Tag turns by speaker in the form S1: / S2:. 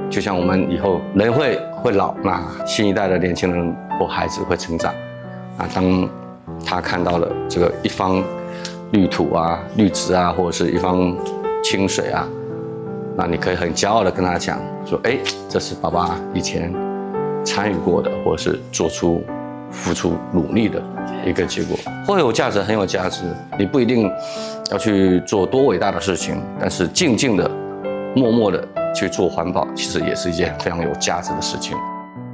S1: 就像我们以后人会老，那新一代的年轻人或孩子会成长，啊，当他看到了这个一方绿土啊、绿植啊，或者是一方清水啊，那你可以很骄傲的跟他讲说，哎，这是爸爸以前参与过的，或者是付出努力的一个结果，会有价值，很有价值。你不一定要去做多伟大的事情，但是静静的、默默的去做环保，其实也是一件非常有价值的事情。